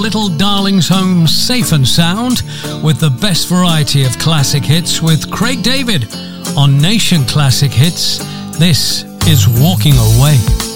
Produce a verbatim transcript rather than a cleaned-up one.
little darlings home safe and sound with the best variety of classic hits with Craig David on Nation Classic Hits. This is Walking Away.